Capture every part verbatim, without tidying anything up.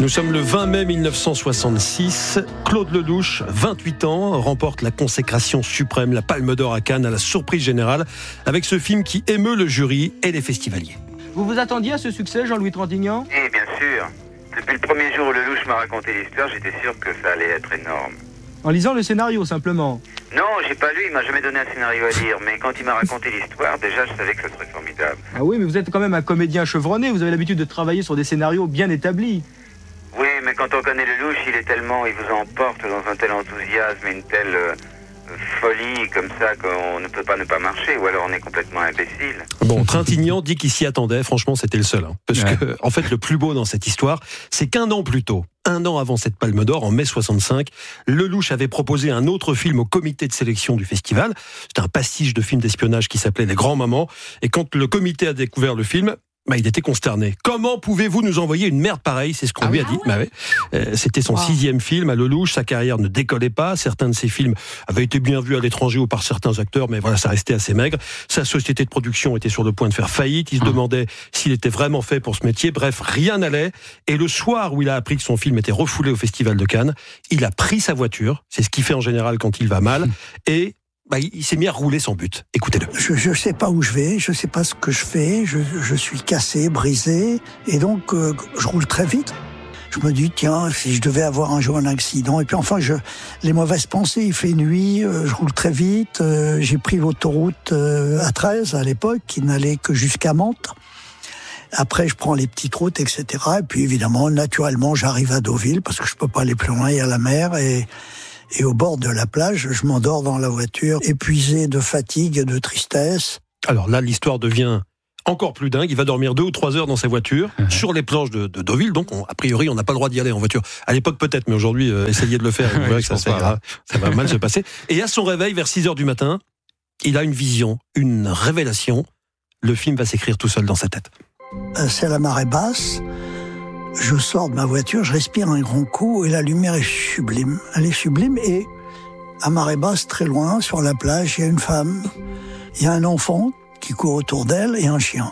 Nous sommes le vingt mai mille neuf cent soixante-six. Claude Lelouch, vingt-huit ans, remporte la consécration suprême, la Palme d'Or à Cannes, à la surprise générale, avec ce film qui émeut le jury et les festivaliers. Vous vous attendiez à ce succès, Jean-Louis Trintignant ? Eh bien sûr. Depuis le premier jour où Lelouch m'a raconté l'histoire, j'étais sûr que ça allait être énorme. En lisant le scénario, simplement. Non, j'ai pas lu, il m'a jamais donné un scénario à lire, mais quand il m'a raconté l'histoire, déjà je savais que ça serait formidable. Ah oui, mais vous êtes quand même un comédien chevronné, vous avez l'habitude de travailler sur des scénarios bien établis. Oui, mais quand on connaît Lelouch, il est tellement, il vous emporte dans un tel enthousiasme et une telle euh, folie comme ça qu'on ne peut pas ne pas marcher, ou alors on est complètement imbécile. Bon, Trintignant dit qu'il s'y attendait, franchement c'était le seul. Hein, parce ouais. que, en fait, le plus beau dans cette histoire, c'est qu'un an plus tôt, un an avant cette Palme d'Or, en mai soixante-cinq, Lelouch avait proposé un autre film au comité de sélection du festival. C'était un pastiche de film d'espionnage qui s'appelait Les Grands Mamans. Et quand le comité a découvert le film, bah, il était consterné. Comment pouvez-vous nous envoyer une merde pareille ? C'est ce qu'on ah lui oui, a dit. Ah ouais. Bah ouais. euh, C'était son wow. sixième film à Lelouch. Sa carrière ne décollait pas. Certains de ses films avaient été bien vus à l'étranger ou par certains acteurs, mais voilà, ça restait assez maigre. Sa société de production était sur le point de faire faillite. Il se mmh. demandait s'il était vraiment fait pour ce métier. Bref, rien n'allait. Et le soir où il a appris que son film était refoulé au Festival de Cannes, il a pris sa voiture. C'est ce qu'il fait en général quand il va mal. Mmh. Et Bah, il s'est mis à rouler sans but. Écoutez-le. Je ne sais pas où je vais, je ne sais pas ce que je fais, je, je suis cassé, brisé, et donc euh, je roule très vite. Je me dis, tiens, si je devais avoir un jour un accident, et puis enfin, je, les mauvaises pensées, il fait nuit, euh, je roule très vite, euh, j'ai pris l'autoroute euh, A treize à l'époque, qui n'allait que jusqu'à Mantes. Après, je prends les petites routes, et cetera. Et puis évidemment, naturellement, j'arrive à Deauville, parce que je ne peux pas aller plus loin, il y a la mer, et... Et au bord de la plage, je m'endors dans la voiture, épuisé de fatigue et de tristesse. Alors là, l'histoire devient encore plus dingue. Il va dormir deux ou trois heures dans sa voiture, mmh. sur les planches de, de Deauville. Donc, on, a priori, on n'a pas le droit d'y aller en voiture. À l'époque, peut-être, mais aujourd'hui, euh, essayez de le faire. Vous verrez que ça, ça, ira, ça va mal se passer. Et à son réveil, vers six heures du matin, il a une vision, une révélation. Le film va s'écrire tout seul dans sa tête. C'est la marée basse. Je sors de ma voiture, je respire un grand coup et la lumière est sublime. Elle est sublime et à marée basse, très loin, sur la plage, il y a une femme, il y a un enfant qui court autour d'elle et un chien.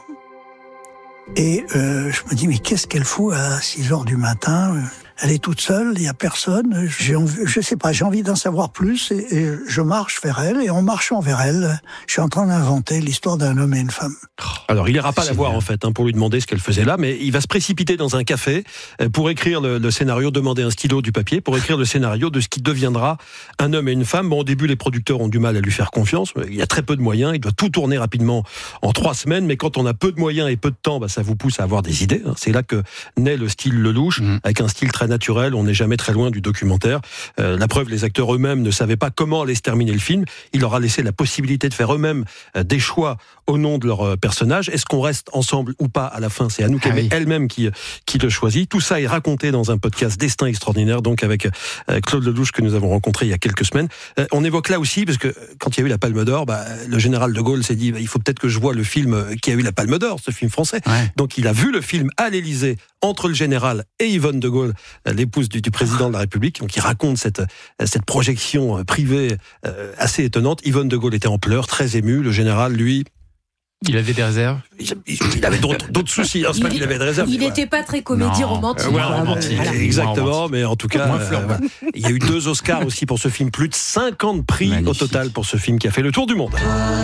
Et euh, je me dis, mais qu'est-ce qu'elle fout à six heures du matin ? Elle est toute seule, il n'y a personne. J'ai envie, je sais pas, j'ai envie d'en savoir plus et, et je marche vers elle. Et en marchant vers elle, je suis en train d'inventer l'histoire d'un homme et une femme. Alors, il n'ira pas la voir, en fait, hein, pour lui demander ce qu'elle faisait là, mais il va se précipiter dans un café pour écrire le, le scénario, demander un stylo, du papier, pour écrire le scénario de ce qui deviendra un homme et une femme. Bon, au début, les producteurs ont du mal à lui faire confiance. Il y a très peu de moyens. Il doit tout tourner rapidement en trois semaines. Mais quand on a peu de moyens et peu de temps, bah, ça vous pousse à avoir des idées. Hein. C'est là que naît le style Lelouch, mmh. avec un style très naturel. On n'est jamais très loin du documentaire. Euh, la preuve, les acteurs eux-mêmes ne savaient pas comment allait se terminer le film. Il leur a laissé la possibilité de faire eux-mêmes euh, des choix au nom de leur euh, personnage. Est-ce qu'on reste ensemble ou pas à la fin ? C'est Anouk Aimée ah oui. elle-même qui, qui le choisit. Tout ça est raconté dans un podcast Destin extraordinaire, donc avec euh, Claude Lelouch que nous avons rencontré il y a quelques semaines. Euh, on évoque là aussi, parce que quand il y a eu la Palme d'Or, bah, le général de Gaulle s'est dit bah, il faut peut-être que je vois le film qui a eu la Palme d'Or, ce film français. Ouais. Donc il a vu le film à l'Élysée entre le général et Yvonne de Gaulle, l'épouse du, du président de la République, donc il raconte cette, cette projection privée euh, assez étonnante. Yvonne de Gaulle était en pleurs, très émue. Le général, lui... Il avait des réserves. Il, il avait d'autres, d'autres soucis. Hein, c'est pas qu'il avait des réserves. Il n'était voilà. pas très comédie non. romantique. Euh, ouais, romantique. Voilà. Exactement, mais en tout cas, euh, ouais. il y a eu deux Oscars aussi pour ce film. Plus de cinquante prix Magnifique. Au total pour ce film qui a fait le tour du monde.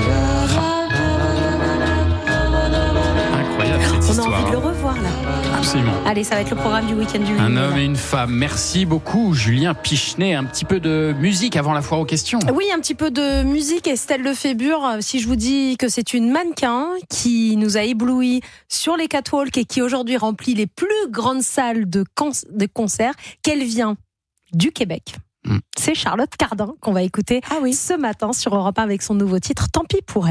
Incroyable cette On histoire. a envie de le revoir là. Absolument. Allez, ça va être le programme du week-end du Un homme et une femme. Merci beaucoup, Julien Pichenet. Un petit peu de musique avant la foire aux questions. Oui, un petit peu de musique. Estelle Lefébure, si je vous dis que c'est une mannequin qui nous a éblouis sur les catwalks et qui aujourd'hui remplit les plus grandes salles de, con- de concert, qu'elle vient du Québec. Mmh. C'est Charlotte Cardin qu'on va écouter ah oui. ce matin sur Europe un avec son nouveau titre « Tant pis pour elle ».